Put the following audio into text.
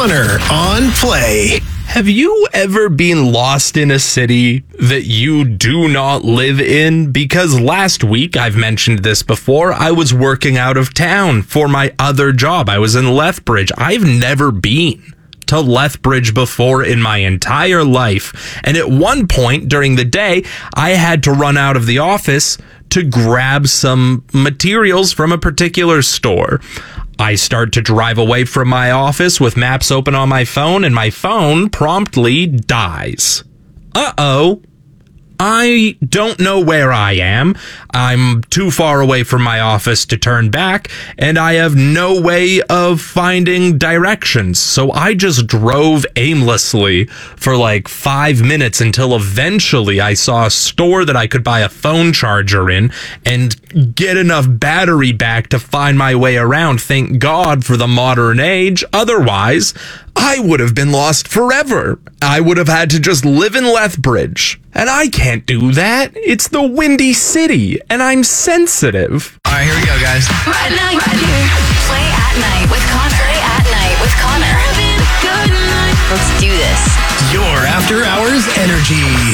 Connor on Play. Have you ever been lost in a city that you do not live in? Because last week, I've mentioned this before, I was working out of town for my other job. I was in Lethbridge. I've never been to Lethbridge before in my entire life. And at one point during the day, I had to run out of the office to grab some materials from a particular store. I start to drive away from my office with maps open on my phone, and my phone promptly dies. Uh-oh. I don't know where I am. I'm too far away from my office to turn back, and I have no way of finding directions. So I just drove aimlessly for like 5 minutes until eventually I saw a store that I could buy a phone charger in and get enough battery back to find my way around. Thank God for the modern age. Otherwise, I would have been lost forever. I would have had to just live in Lethbridge. And I can't do that. It's the Windy City, and I'm sensitive. All right, here we go, guys. Play at night with Connor. Play at night with Connor. Let's do this. Your after hours energy.